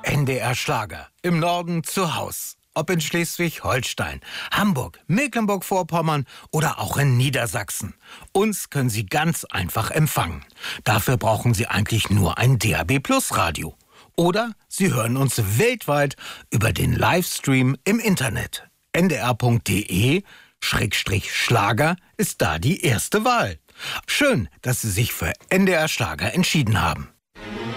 NDR Schlager. Im Norden zu Haus. Ob in Schleswig-Holstein, Hamburg, Mecklenburg-Vorpommern oder auch in Niedersachsen. Uns können Sie ganz einfach empfangen. Dafür brauchen Sie eigentlich nur ein DAB+-Radio. Oder Sie hören uns weltweit über den Livestream im Internet. ndr.de/Schlager ist da die erste Wahl. Schön, dass Sie sich für NDR Schlager entschieden haben.